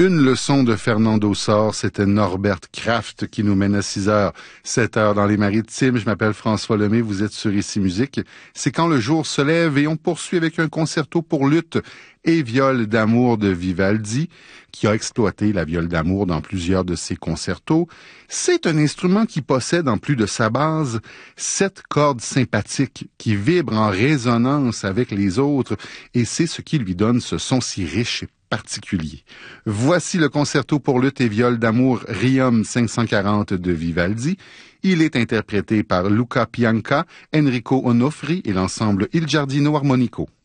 Une leçon de Fernando Sor, c'était Norbert Kraft qui nous mène à 6h, 7h dans les Maritimes. Je m'appelle François Lemay, vous êtes sur Ici Musique. C'est quand le jour se lève et on poursuit avec un concerto pour lutte et viol d'amour de Vivaldi, qui a exploité la viole d'amour dans plusieurs de ses concertos. C'est un instrument qui possède, en plus de sa base, 7 cordes sympathiques qui vibrent en résonance avec les autres, et c'est ce qui lui donne ce son si riche et particulier. Voici le concerto pour lutte et viol d'amour Requiem 540 de Vivaldi. Il est interprété par Luca Pianca, Enrico Onofri et l'ensemble Il Giardino Armonico.